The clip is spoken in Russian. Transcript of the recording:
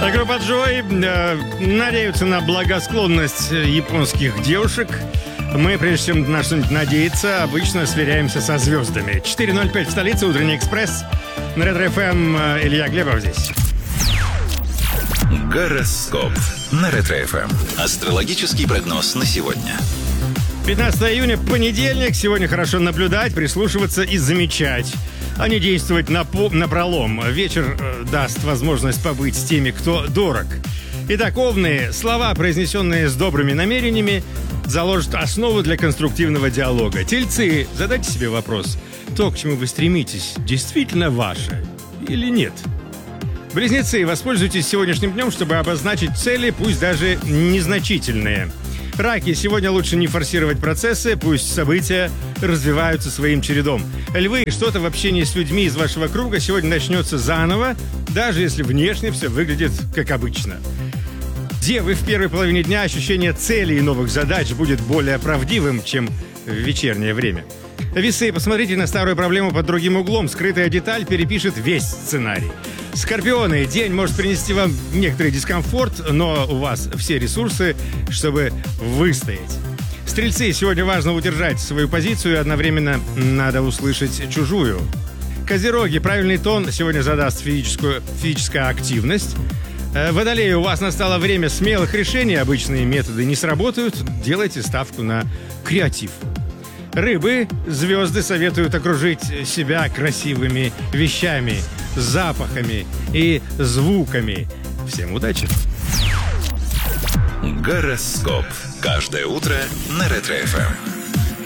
Группа Joy надеются на благосклонность японских девушек. Мы, прежде чем на что-нибудь надеяться, обычно сверяемся со звездами. 4:05 в столице, утренний экспресс. На Ретро-ФМ Илья Глебов здесь. Гороскоп на Ретро-ФМ. Астрологический прогноз на сегодня. 15 июня, понедельник. Сегодня хорошо наблюдать, прислушиваться и замечать, а не действовать напролом. Вечер даст возможность побыть с теми, кто дорог. Итак, овны, слова, произнесенные с добрыми намерениями, заложат основу для конструктивного диалога. Тельцы, задайте себе вопрос: то, к чему вы стремитесь, действительно ваше или нет? Близнецы, воспользуйтесь сегодняшним днем, чтобы обозначить цели, пусть даже незначительные. Раки, сегодня лучше не форсировать процессы, пусть события развиваются своим чередом. Львы, что-то в общении с людьми из вашего круга сегодня начнется заново, даже если внешне все выглядит как обычно. Девы, в первой половине дня ощущение целей и новых задач будет более правдивым, чем в вечернее время. Весы, посмотрите на старую проблему под другим углом. Скрытая деталь перепишет весь сценарий. Скорпионы, день может принести вам некоторый дискомфорт, но у вас все ресурсы, чтобы выстоять. Стрельцы, сегодня важно удержать свою позицию, и одновременно надо услышать чужую. Козероги, правильный тон сегодня задаст физическая активность. Водолеи, у вас настало время смелых решений, обычные методы не сработают, делайте ставку на креатив. Рыбы, звезды советуют окружить себя красивыми вещами, запахами и звуками. Всем удачи! Гороскоп. Каждое утро на Ретро-ФМ.